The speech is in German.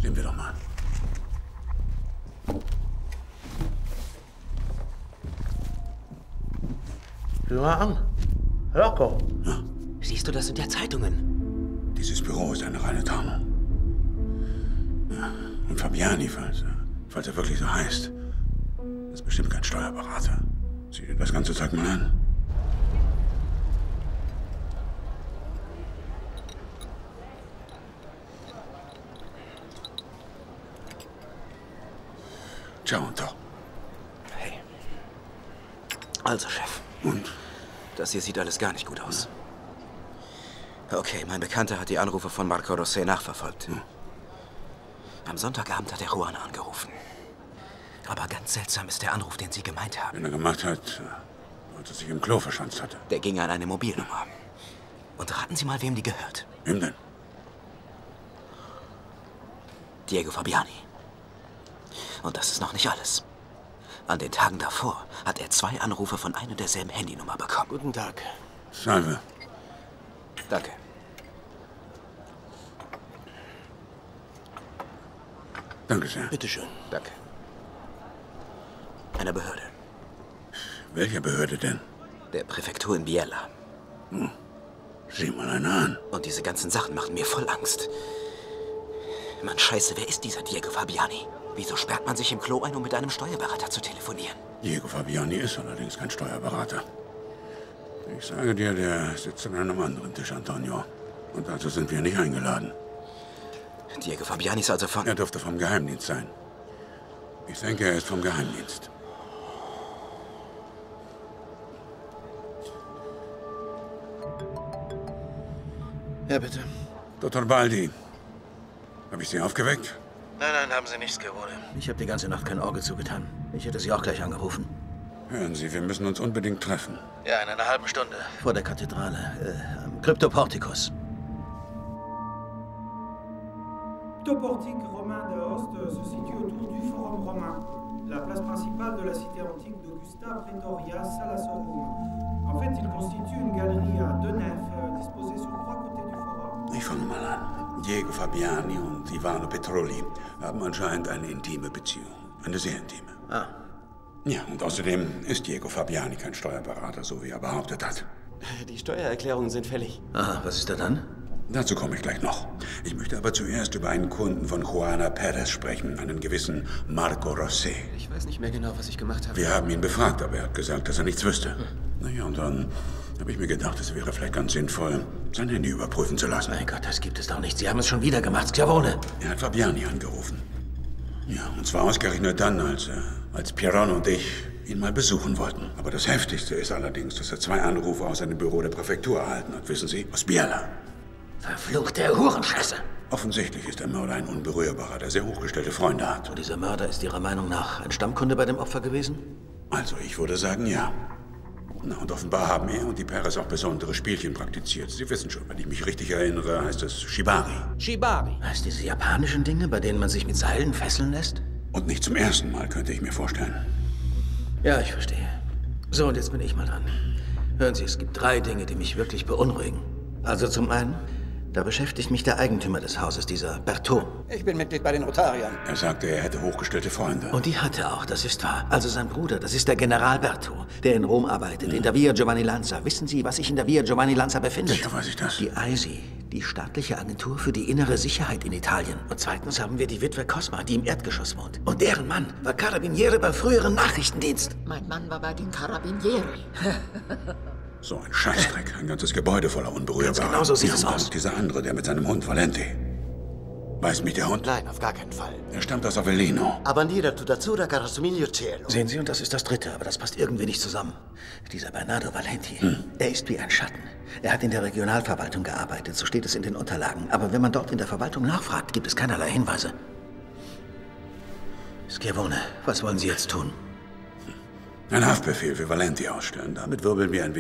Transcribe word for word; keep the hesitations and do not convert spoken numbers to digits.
Sehen wir doch mal. Sieh mal an. Rocco. Ja. Siehst du das in der Zeitungen? Dieses Büro ist eine reine Tarnung. Ja. Und Fabiani, falls, falls er wirklich so heißt, ist bestimmt kein Steuerberater. Sieh dir das ganze Zeug mal an. Ciao, und doch. Hey. Also, Chef. Und? Das hier sieht alles gar nicht gut aus. Okay, mein Bekannter hat die Anrufe von Marco Rosé nachverfolgt. Hm. Am Sonntagabend hat er Juana angerufen. Aber ganz seltsam ist der Anruf, den Sie gemeint haben. Den er gemacht hat, als er sich im Klo verschanzt hatte. Der ging an eine Mobilnummer. Und raten Sie mal, wem die gehört. Wem denn? Diego Fabiani. Und das ist noch nicht alles. An den Tagen davor hat er zwei Anrufe von einer derselben Handynummer bekommen. Guten Tag. Salve. Danke. Danke sehr. Bitte schön. Danke. Einer Behörde. Welcher Behörde denn? Der Präfektur in Biella. Hm. Sieh mal einer an. Und diese ganzen Sachen machen mir voll Angst. Mann, scheiße, wer ist dieser Diego Fabiani? Wieso sperrt man sich im Klo ein, um mit einem Steuerberater zu telefonieren? Diego Fabiani ist allerdings kein Steuerberater. Ich sage dir, der sitzt an einem anderen Tisch, Antonio. Und dazu sind wir nicht eingeladen. Diego Fabiani ist also von... Er dürfte vom Geheimdienst sein. Ich denke, er ist vom Geheimdienst. Ja, bitte. Doktor Baldi, habe ich Sie aufgeweckt? Nein, nein, haben Sie nichts, Gerode. Ich habe die ganze Nacht kein Auge zugetan. Ich hätte Sie auch gleich angerufen. Hören Sie, wir müssen uns unbedingt treffen. Ja, in einer halben Stunde. Vor der Kathedrale, äh, am Kryptoportikus. Cryptoportique romain d'Aoste se situe autour du Forum romain, la place principale de la cité antique d'Augusta Praetoria Salassorum. En fait, il constitue une galerie à deux nefs euh, disposées sur trois côtés du forum. Ich fange mal an. Diego Fabiani und Ivano Petroli haben anscheinend eine intime Beziehung. Eine sehr intime. Ah. Ja, und außerdem ist Diego Fabiani kein Steuerberater, so wie er behauptet hat. Die Steuererklärungen sind fällig. Aha, was ist da dann? Dazu komme ich gleich noch. Ich möchte aber zuerst über einen Kunden von Juana Perez sprechen, einen gewissen Marco Rosé. Ich weiß nicht mehr genau, was ich gemacht habe. Wir haben ihn befragt, aber er hat gesagt, dass er nichts wüsste. Hm. Naja, und dann habe ich mir gedacht, es wäre vielleicht ganz sinnvoll, sein Handy überprüfen zu lassen. Mein Gott, das gibt es doch nicht. Sie haben es schon wieder gemacht, Schiavone. Er hat Fabiani angerufen. Ja, und zwar ausgerechnet dann, als, äh, als Pierron und ich ihn mal besuchen wollten. Aber das Heftigste ist allerdings, dass er zwei Anrufe aus einem Büro der Präfektur erhalten hat. Wissen Sie, aus Biella. Verfluchte Hurenscheiße. Offensichtlich ist der Mörder ein Unberührbarer, der sehr hochgestellte Freunde hat. Und dieser Mörder ist Ihrer Meinung nach ein Stammkunde bei dem Opfer gewesen? Also, ich würde sagen, ja. Na, und offenbar haben er und die Perez auch besondere Spielchen praktiziert. Sie wissen schon, wenn ich mich richtig erinnere, heißt es Shibari. Shibari. Heißt diese japanischen Dinge, bei denen man sich mit Seilen fesseln lässt? Und nicht zum ersten Mal, könnte ich mir vorstellen. Ja, ich verstehe. So, und jetzt bin ich mal dran. Hören Sie, es gibt drei Dinge, die mich wirklich beunruhigen. Also zum einen, da beschäftigt mich der Eigentümer des Hauses, dieser Berthaud. Ich bin Mitglied bei den Rotariern. Er sagte, er hätte hochgestellte Freunde. Und die hat er auch, das ist wahr. Also sein Bruder, das ist der General Berthaud, der in Rom arbeitet, in der Via Giovanni Lanza. Wissen Sie, was sich in der Via Giovanni Lanza befindet? Sicher weiß ich das. Die I S I, die staatliche Agentur für die innere Sicherheit in Italien. Und zweitens haben wir die Witwe Cosma, die im Erdgeschoss wohnt. Und deren Mann war Carabiniere beim früheren Nachrichtendienst. Mein Mann war bei den Carabinieri. So ein Scheißdreck. Ein ganzes Gebäude voller Unberührbarer. Ganz genau so sieht ja, es und aus. Dieser andere, der mit seinem Hund Valente. Weiß mich der Hund? Nein, auf gar keinen Fall. Er stammt aus Avellino. Bandira tutta azzurra, Carasomilio Cielo. Sehen Sie, und das ist das Dritte, aber das passt irgendwie nicht zusammen. Dieser Bernardo Valenti, Hm. er ist wie ein Schatten. Er hat in der Regionalverwaltung gearbeitet, so steht es in den Unterlagen. Aber wenn man dort in der Verwaltung nachfragt, gibt es keinerlei Hinweise. Schiavone, was wollen Sie jetzt tun? Ein Haftbefehl für Valenti ausstellen. Damit wirbeln wir ein wenig